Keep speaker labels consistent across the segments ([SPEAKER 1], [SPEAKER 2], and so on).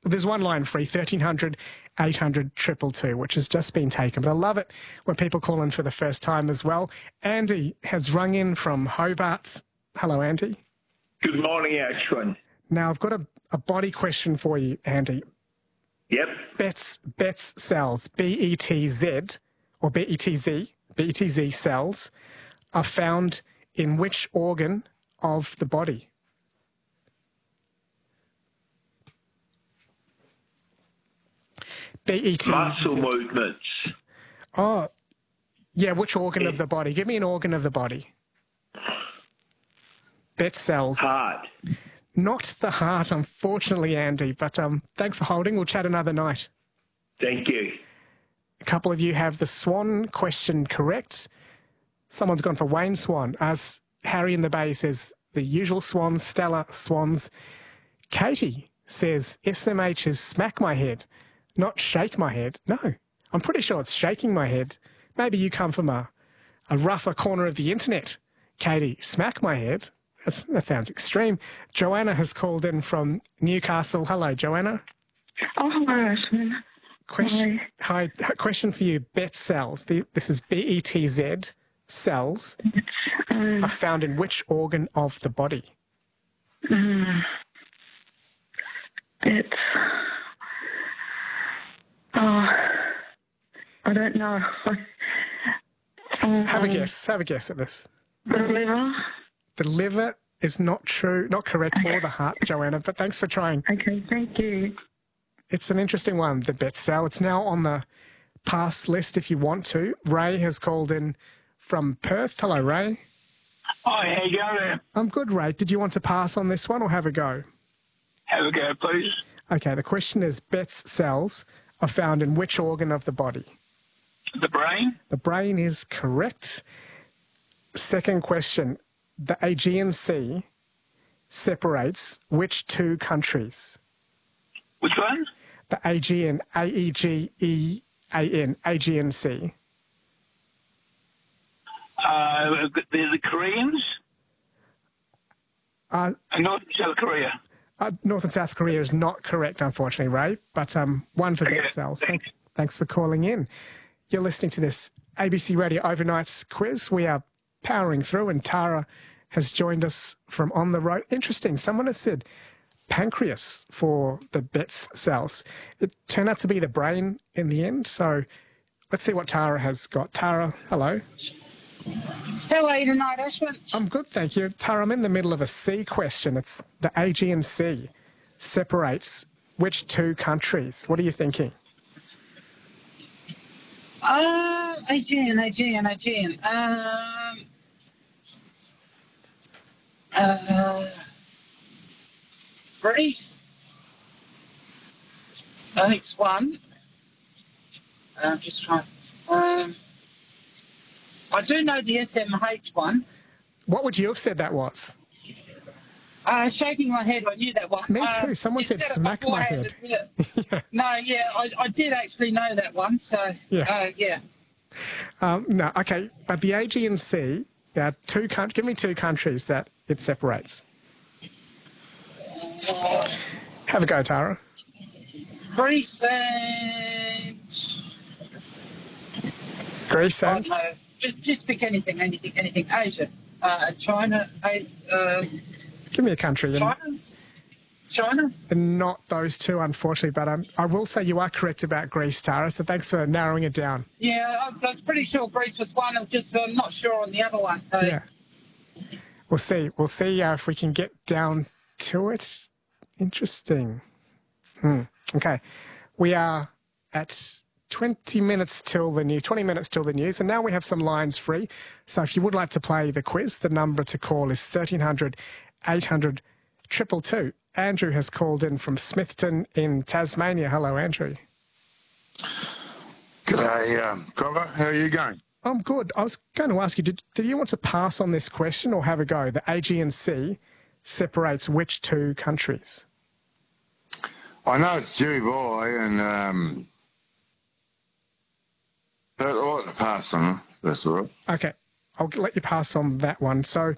[SPEAKER 1] There's one line free, 1300 800 222, which has just been taken. But I love it when people call in for the first time as well. Andy has rung in from Hobart. Hello, Andy.
[SPEAKER 2] Good morning, Ashwin.
[SPEAKER 1] Now, I've got a body question for you, Andy.
[SPEAKER 2] Yep.
[SPEAKER 1] Betz cells, B-E-T-Z, or B-E-T-Z cells, are found in which organ of the body? B-E-T-Z.
[SPEAKER 2] Muscle movements.
[SPEAKER 1] Oh, yeah, which organ of the body? Give me an organ of the body. Betz cells.
[SPEAKER 2] Heart.
[SPEAKER 1] Not the heart, unfortunately, Andy, but thanks for holding. We'll chat another night.
[SPEAKER 2] Thank you.
[SPEAKER 1] A couple of you have the Swan question correct. Someone's gone for Wayne Swan. As Harry in the Bay says, the usual swans, Stella Swans. Katie says, SMH is smack my head, not shake my head. No, I'm pretty sure it's shaking my head. Maybe you come from a rougher corner of the internet. Katie, smack my head. That sounds extreme. Joanna has called in from Newcastle. Hello, Joanna.
[SPEAKER 3] Oh, hello, Ashwin.
[SPEAKER 1] Hi. Question for you. Betz cells. This is B-E-T-Z cells are found in which organ of the body?
[SPEAKER 3] Betz. Oh, I don't know.
[SPEAKER 1] Have a guess. Have a guess at this.
[SPEAKER 3] The liver.
[SPEAKER 1] The liver is not correct, or the heart, Joanna, but thanks for trying.
[SPEAKER 3] Okay, thank you.
[SPEAKER 1] It's an interesting one, the Betz cell. It's now on the pass list if you want to. Ray has called in from Perth. Hello, Ray.
[SPEAKER 4] Hi, how you going?
[SPEAKER 1] I'm good, Ray. Did you want to pass on this one or have a go?
[SPEAKER 4] Have a go, please.
[SPEAKER 1] Okay, the question is, Betz cells are found in which organ of the body?
[SPEAKER 4] The brain?
[SPEAKER 1] The brain is correct. Second question, the Aegean Sea separates which two countries?
[SPEAKER 4] Which one?
[SPEAKER 1] The Aegean, A-E-G-E-A-N, Aegean Sea.
[SPEAKER 4] The Koreans? North and South Korea.
[SPEAKER 1] North and South Korea is not correct, unfortunately, Ray, but one for Betz cells. Thanks for calling in. You're listening to this ABC Radio Overnights quiz. We are powering through, and Tara has joined us from on the road. Interesting. Someone has said pancreas for the Betz cells. It turned out to be the brain in the end. So let's see what Tara has got. Tara, hello.
[SPEAKER 5] How are you tonight, Ashwin?
[SPEAKER 1] I'm good, thank you. Tara, I'm in the middle of a sea question. It's the Aegean Sea separates which two countries? What are you thinking?
[SPEAKER 5] Aegean. Greece. I think it's one. I'm just trying. I do know the SMH one.
[SPEAKER 1] What would you have said that was?
[SPEAKER 5] Shaking my head, I knew that one.
[SPEAKER 1] Me too. Someone said smack my head.
[SPEAKER 5] Yeah. No, I did actually know that one. So, yeah.
[SPEAKER 1] No, okay. But the Aegean Sea, there are give me two countries that it separates. Have a go, Tara.
[SPEAKER 5] Greece and...
[SPEAKER 1] Greece and?
[SPEAKER 5] Oh, no. Just pick anything. Asia. China.
[SPEAKER 1] Give me a country.
[SPEAKER 5] China?
[SPEAKER 1] And not those two, unfortunately. But I will say you are correct about Greece, Tara, so thanks for narrowing it down.
[SPEAKER 5] Yeah, I was pretty sure Greece was one. I'm not sure on the other one. So.
[SPEAKER 1] Yeah. We'll see. We'll see if we can get down to it. Interesting. Okay. We are at 20 minutes till the news, and now we have some lines free. So if you would like to play the quiz, the number to call is 1300 800 222. Andrew has called in from Smithton in Tasmania. Hello, Andrew.
[SPEAKER 6] G'day, Cover. How are you going?
[SPEAKER 1] I'm good. I was going to ask you, did you want to pass on this question or have a go? The Aegean Sea separates which two countries?
[SPEAKER 6] I know it's Dubai and but I ought to pass on it. That's all right.
[SPEAKER 1] Okay. I'll let you pass on that one. So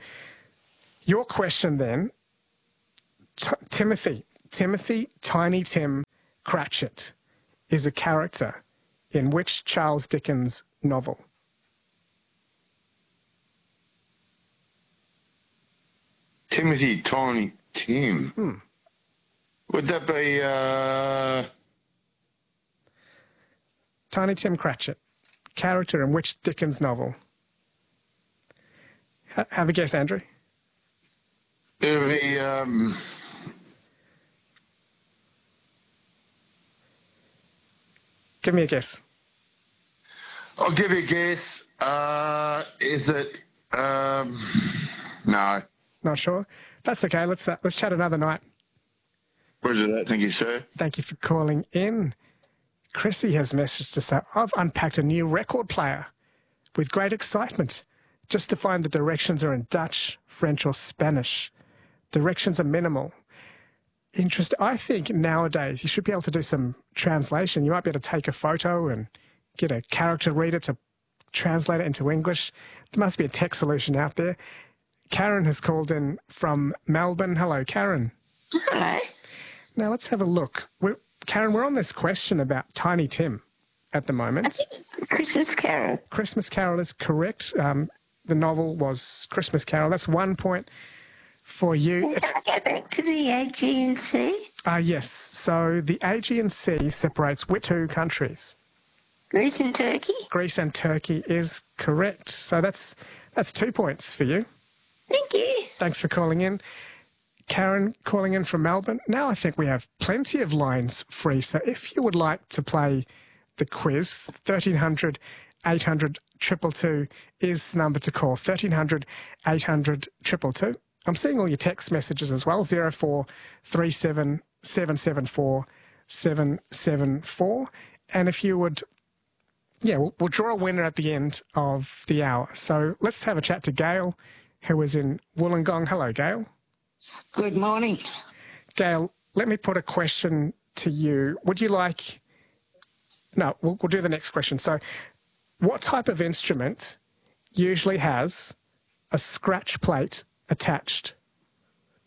[SPEAKER 1] your question then, Timothy, Tiny Tim Cratchit is a character in which Charles Dickens novel?
[SPEAKER 6] Timothy Tiny Tim. Would that be,
[SPEAKER 1] Tiny Tim Cratchit, character in which Dickens novel? Have a guess, Andrew.
[SPEAKER 6] it would be,
[SPEAKER 1] Give me a guess.
[SPEAKER 6] I'll give you a guess. Is it, no.
[SPEAKER 1] Not sure. That's okay. Let's chat another night.
[SPEAKER 6] Roger that. Thank you, sir.
[SPEAKER 1] Thank you for calling in. Chrissy has messaged us that I've unpacked a new record player with great excitement. Just to find the directions are in Dutch, French or Spanish. Directions are minimal. I think nowadays you should be able to do some translation. You might be able to take a photo and get a character reader to translate it into English. There must be a tech solution out there. Karen has called in from Melbourne. Hello, Karen.
[SPEAKER 7] Hello.
[SPEAKER 1] Now let's have a look. Karen, we're on this question about Tiny Tim at the moment.
[SPEAKER 7] Christmas Carol.
[SPEAKER 1] Christmas Carol is correct. The novel was Christmas Carol. That's 1 point for you.
[SPEAKER 7] Can I go back to the Aegean Sea?
[SPEAKER 1] Yes. So the Aegean Sea separates two countries.
[SPEAKER 7] Greece and Turkey?
[SPEAKER 1] Greece and Turkey is correct. So that's 2 points for you.
[SPEAKER 7] Thank you.
[SPEAKER 1] Thanks for calling in. Karen calling in from Melbourne. Now I think we have plenty of lines free. So if you would like to play the quiz, 1300 800 222 is the number to call. 1300 800 222. I'm seeing all your text messages as well. 0437 774 774. And if you would, we'll draw a winner at the end of the hour. So let's have a chat to Gail, who is in Wollongong. Hello, Gail.
[SPEAKER 8] Good morning.
[SPEAKER 1] Gail, let me put a question to you. Would you like... No, we'll do the next question. So what type of instrument usually has a scratch plate attached?